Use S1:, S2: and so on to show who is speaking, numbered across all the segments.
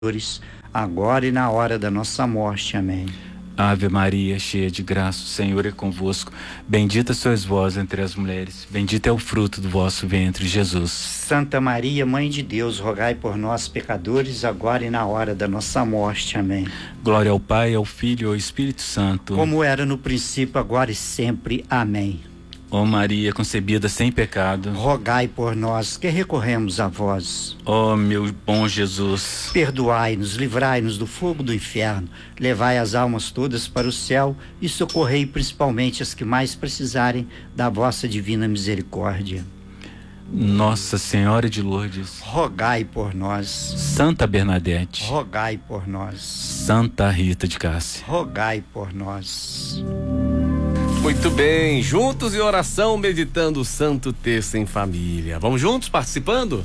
S1: agora e na hora da nossa morte. Amém.
S2: Ave Maria, cheia de graça, o Senhor é convosco. Bendita sois vós entre as mulheres, bendito é o fruto do vosso ventre, Jesus.
S1: Santa Maria, Mãe de Deus, rogai por nós, pecadores, agora e na hora da nossa morte. Amém.
S2: Glória ao Pai, ao Filho e ao Espírito Santo.
S1: Como era no princípio, agora e sempre. Amém.
S2: Ó Maria, concebida sem pecado,
S1: rogai por nós que recorremos a vós.
S2: Ó meu bom Jesus,
S1: perdoai-nos, livrai-nos do fogo do inferno, levai as almas todas para o céu e socorrei principalmente as que mais precisarem da vossa divina misericórdia.
S2: Nossa Senhora de Lourdes,
S1: rogai por nós.
S2: Santa Bernadette,
S1: rogai por nós.
S2: Santa Rita de Cássia,
S1: rogai por nós.
S3: Muito bem, juntos em oração, meditando o Santo Texto em família. Vamos juntos participando?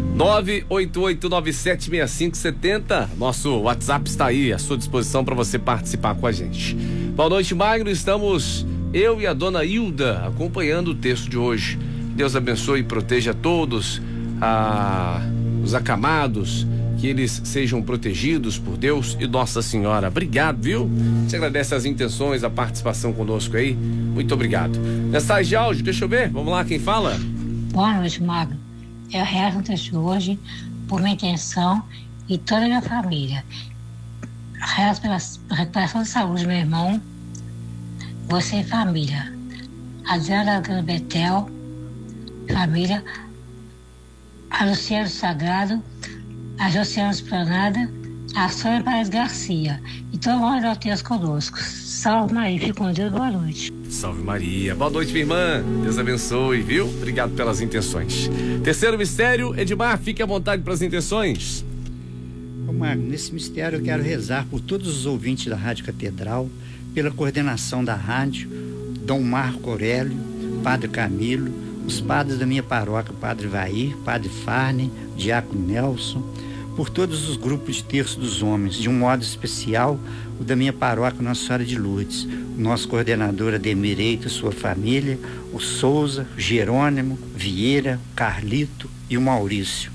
S3: 988976570. Nosso WhatsApp está aí à sua disposição para você participar com a gente. Boa noite, Magno. Estamos eu e a dona Hilda acompanhando o texto de hoje. Deus abençoe e proteja todos os acamados, que eles sejam protegidos por Deus e Nossa Senhora. Obrigado, viu? Te agradece as intenções, a participação conosco aí. Muito obrigado. Mensagem de áudio, deixa eu ver. Vamos lá, quem fala?
S4: Boa noite, Magno. Eu rezo o texto de hoje por minha intenção e toda a minha família. Rezo pela recuperação de saúde do meu irmão, você e família. Adriana Betel, família. A Luciano Sagrado, a Josiana Esplanada, a Sônia Paes Garcia e todo mundo de Deus conosco. Salve Maria, fique com Deus, boa noite.
S3: Salve Maria, boa noite, minha irmã. Deus abençoe, viu? Obrigado pelas intenções. Terceiro mistério, Edmar, fique à vontade para as intenções.
S1: Magno, nesse mistério eu quero rezar por todos os ouvintes da Rádio Catedral, pela coordenação da rádio, Dom Marco Aurélio, Padre Camilo, os padres da minha paróquia, Padre Vair, Padre Farney, Diácono Nelson, por todos os grupos de terço dos homens, de um modo especial o da minha paróquia Nossa Senhora de Lourdes, o nosso coordenador Ademir Eito e sua família, o Souza, o Jerônimo, Vieira, o Carlito e o Maurício.